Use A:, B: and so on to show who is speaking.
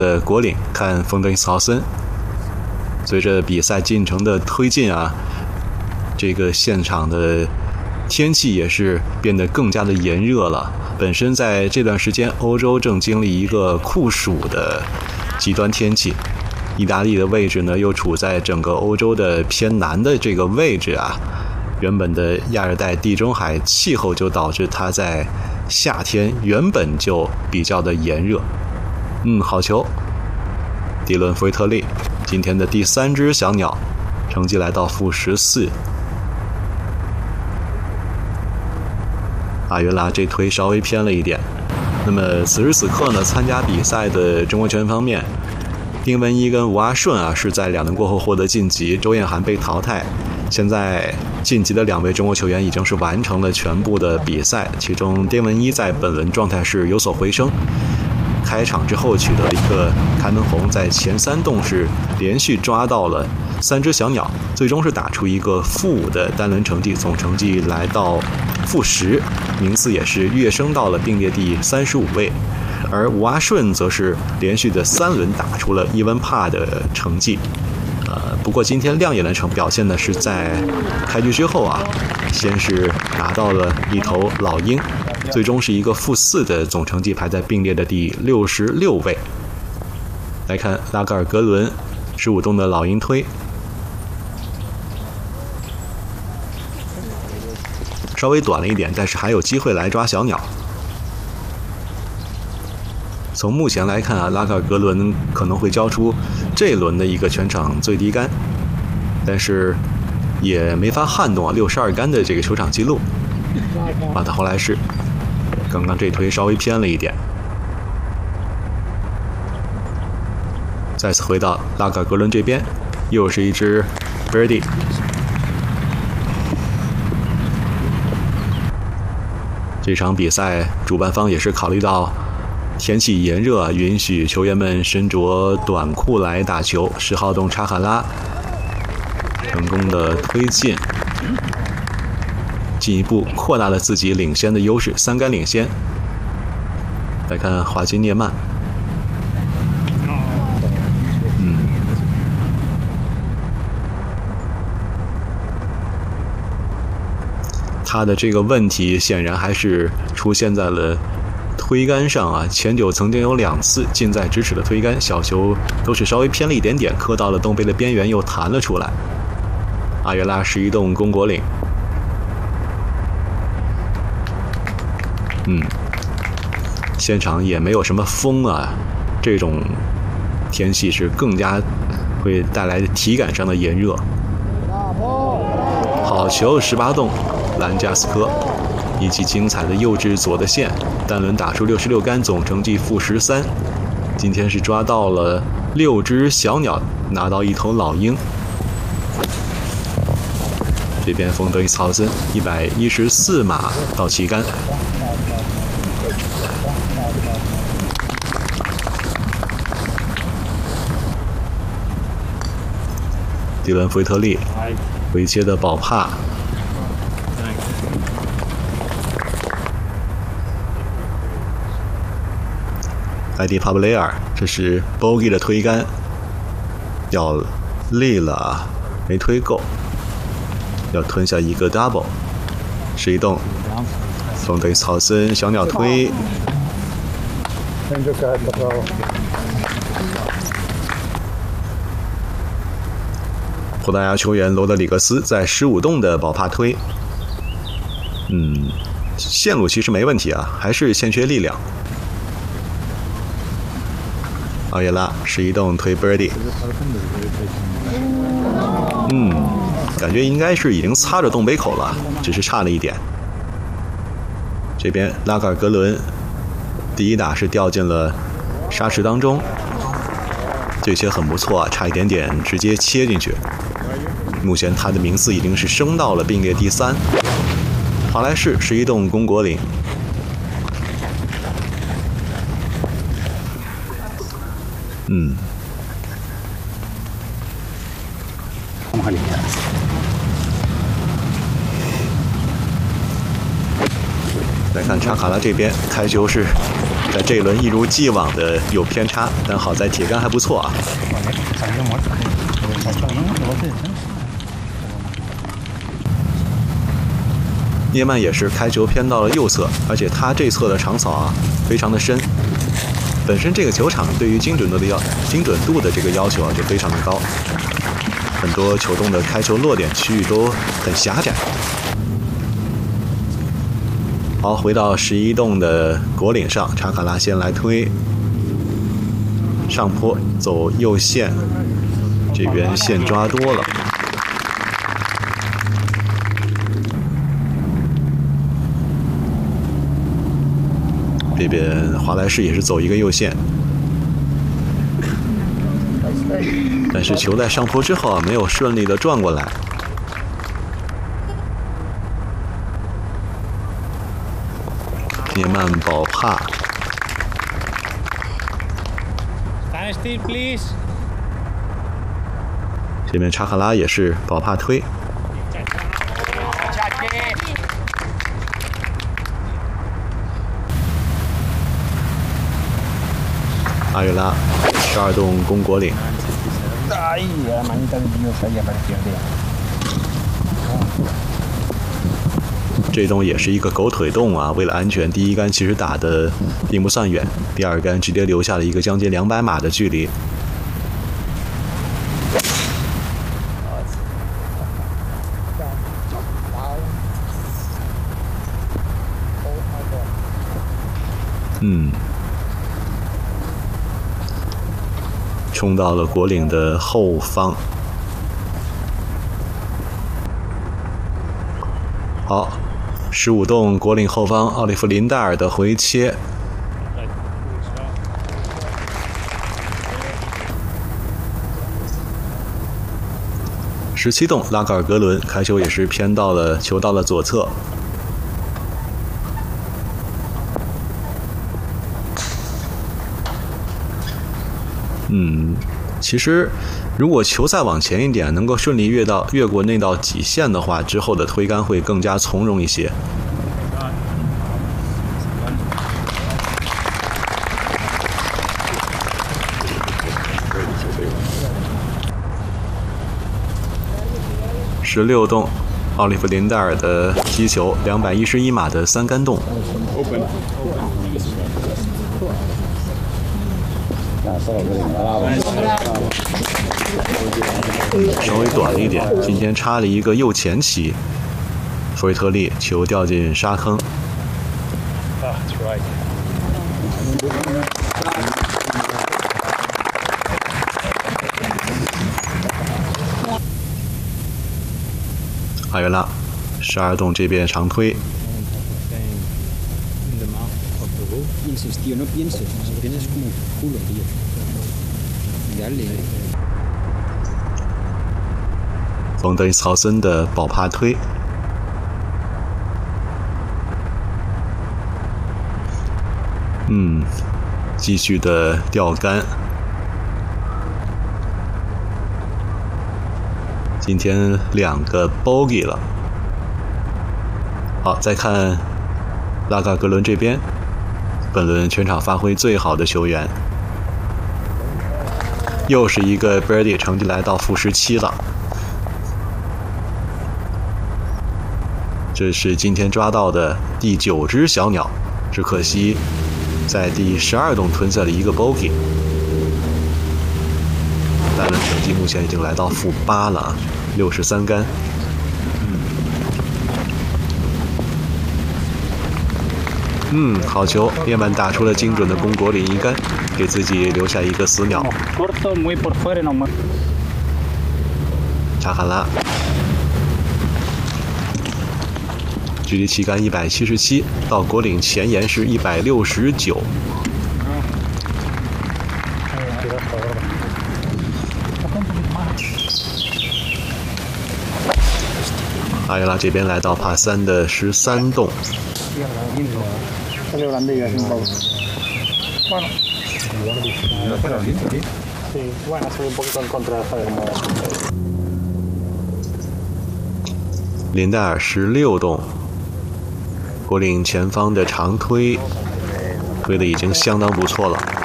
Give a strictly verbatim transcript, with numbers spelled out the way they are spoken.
A: 的国岭看冯德伊斯豪森。随着比赛进程的推进啊，这个现场的天气也是变得更加的炎热了。本身在这段时间，欧洲正经历一个酷暑的极端天气。意大利的位置呢，又处在整个欧洲的偏南的这个位置啊。原本的亚热带地中海气候就导致它在夏天原本就比较的炎热。嗯，好球，迪伦·弗瑞特利今天的第三只小鸟，成绩来到负十四。阿约拉这推稍微偏了一点。那么此时此刻呢，参加比赛的中国球员方面，丁文一跟吴阿顺啊是在两轮过后获得晋级，周彦涵被淘汰。现在晋级的两位中国球员已经是完成了全部的比赛，其中丁文一在本轮状态是有所回升，开场之后取得了一个开门红，在前三洞是连续抓到了三只小鸟，最终是打出一个负五的单轮成绩，总成绩来到负十，名次也是跃升到了并列第三十五位。而吴阿顺则是连续的三轮打出了伊文帕的成绩。呃，不过今天亮眼的成表现呢，是在开局之后啊，先是拿到了一头老鹰，最终是一个负四的总成绩，排在并列的第六十六位。来看拉格尔格伦十五洞的老鹰推，稍微短了一点，但是还有机会来抓小鸟。从目前来看啊，拉格尔格伦可能会交出这一轮的一个全场最低杆，但是也没法撼动啊六十二杆的这个球场记录。马特豪莱士刚刚这推稍微偏了一点。再次回到拉格尔格伦这边，又是一只 birdie。这场比赛主办方也是考虑到天气炎热，允许球员们身着短裤来打球。十号洞查卡拉成功的推进，进一步扩大了自己领先的优势，三杆领先。来看华金涅曼，嗯，他的这个问题显然还是出现在了推杆上啊，前九曾经有两次近在咫尺的推杆，小球都是稍微偏了一点点，磕到了洞杯的边缘，又弹了出来。阿约拉十一洞攻国岭，嗯，现场也没有什么风啊，这种天气是更加会带来体感上的炎热。好球，十八洞兰加斯科。以及精彩的右至左的线，单轮打出六十六杆，总成绩负十三。今天是抓到了六只小鸟，拿到一头老鹰。这边冯德伊斯豪森一百一十四码到旗杆。迪伦·弗瑞特利回切的保帕。艾迪·帕布雷尔，这是 bogey 的推杆，要累了，没推够，要吞下一个 double， 十一洞，冯德伊斯豪森小鸟推，葡萄牙球员罗德里格斯在十五洞的保帕推，嗯，线路其实没问题啊，还是欠缺力量。奥耶拉十一洞推 birdie， 嗯，感觉应该是已经擦着洞杯口了，只是差了一点。这边拉格尔格伦第一打是掉进了沙池当中，这些很不错啊，差一点点直接切进去。目前他的名次已经是升到了并列第三。华莱士十一洞攻国岭。嗯，来看查卡拉这边开球是在这一轮一如既往的有偏差，但好在铁杆还不错啊。涅曼也是开球偏到了右侧，而且他这侧的长扫啊非常的深。本身这个球场对于精准度的要精准度的这个要求啊就非常的高，很多球洞的开球落点区域都很狭窄。好，回到十一洞的果岭上，查卡拉先来推上坡，走右线，这边线抓多了。这边华莱士也是走一个右线，但是球在上坡之后啊，没有顺利的转过来。涅曼保帕，这边查卡拉也是保帕推。阿约拉，十二洞攻果岭。这洞也是一个狗腿洞啊！为了安全，第一杆其实打的并不算远，第二杆直接留下了一个将近两百码的距离。嗯。冲到了果岭的后方，好，十五洞果岭后方，奥利弗林戴尔的回切，十七洞拉格尔格伦开球也是偏到了球到了左侧。嗯，其实如果球再往前一点，能够顺利越到越过那道极限的话，之后的推杆会更加从容一些。十六洞，奥利弗林戴尔的踢球，两百一十一码的三杆洞。稍微短了一点，今天插了一个右前旗，弗瑞特利球掉进沙坑。阿约拉，十二洞这边长推。
B: pienses, tío, no pienses, tienes como culo, tío. Dale.
A: 冯德里斯豪森的保帕推，嗯，继续的吊杆。今天两个 bogey 了。好，再看拉嘎格伦这边。本轮全场发挥最好的球员，又是一个 birdie， 成绩来到负十七了。这是今天抓到的第九只小鸟，只可惜在第十二洞吞下了一个 bogey。单轮成绩目前已经来到负八了，六十三杆。嗯，好球！涅曼打出了精准的攻果岭一杆，给自己留下一个死鸟。查卡拉，距离旗杆一百七十七，到果岭前沿是一百六十九。阿约拉这边来到帕三的十三洞。林戴尔十六洞，果岭前方的长推， 推的已经相当不错了。